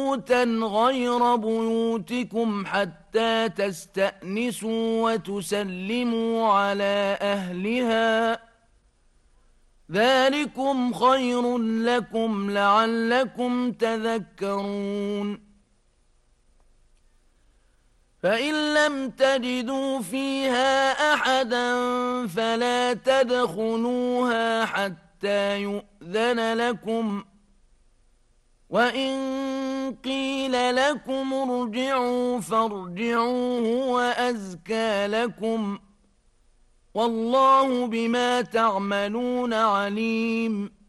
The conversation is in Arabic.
بيوتا غير بيوتكم حتى تستأنسوا وتسلموا على أهلها، ذلكم خير لكم لعلكم تذكرون. فإن لم تجدوا فيها أحدا فلا تدخلوها حتى يؤذن لكم، وإن قيل لكم ارجعوا فارجعوا هو أزكى لكم، والله بما تعملون عليم.